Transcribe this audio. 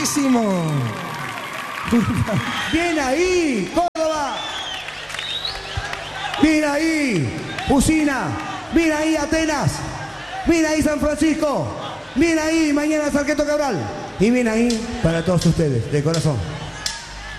Buenísimo. Bien ahí, Córdoba. Bien ahí, Usina. Bien ahí, Atenas. Bien ahí, San Francisco. Bien ahí, mañana Sarqueto Cabral. Y bien ahí para todos ustedes, de corazón.